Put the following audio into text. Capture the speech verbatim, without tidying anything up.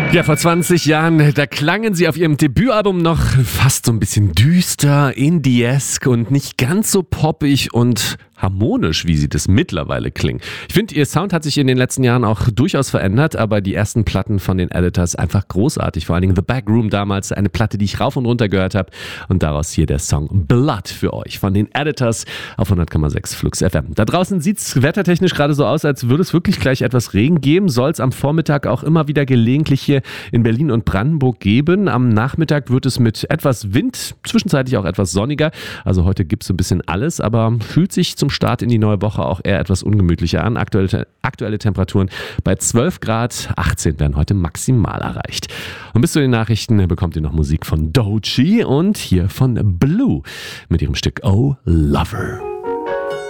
Ja, vor zwanzig Jahren, da klangen sie auf ihrem Debütalbum noch fast so ein bisschen düster, indiesk und nicht ganz so poppig und harmonisch, wie sie das mittlerweile klingen. Ich finde, ihr Sound hat sich in den letzten Jahren auch durchaus verändert, aber die ersten Platten von den Editors einfach großartig. Vor allen Dingen The Backroom damals, eine Platte, die ich rauf und runter gehört habe. Und daraus hier der Song Blood für euch von den Editors auf hundert Komma sechs Flux F M. Da draußen sieht es wettertechnisch gerade so aus, als würde es wirklich gleich etwas Regen geben. Soll es am Vormittag auch immer wieder gelegentlich hier in Berlin und Brandenburg geben. Am Nachmittag wird es mit etwas Wind, zwischenzeitlich auch etwas sonniger. Also heute gibt es so ein bisschen alles, aber fühlt sich zum Start in die neue Woche auch eher etwas ungemütlicher an. Aktuelle, aktuelle Temperaturen bei zwölf Grad, achtzehn werden heute maximal erreicht. Und bis zu den Nachrichten bekommt ihr noch Musik von Doechii und hier von Blue mit ihrem Stück Oh Lover.